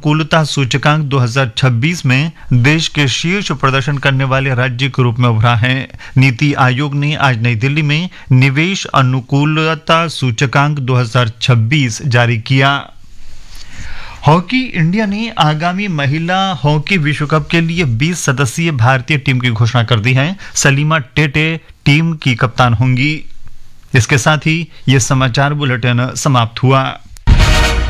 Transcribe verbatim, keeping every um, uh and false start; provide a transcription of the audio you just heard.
अनुकूलता सूचकांक दो हज़ार छब्बीस में देश के शीर्ष प्रदर्शन करने वाले राज्य के रूप में उभरा है। नीति आयोग ने आज नई दिल्ली में निवेश अनुकूलता सूचकांक दो हज़ार छब्बीस जारी किया। हॉकी इंडिया ने आगामी महिला हॉकी विश्व कप के लिए बीस सदस्यीय भारतीय टीम की घोषणा कर दी है। सलीमा टेटे टीम की कप्तान होंगी। इसके साथ ही यह समाचार बुलेटिन समाप्त हुआ।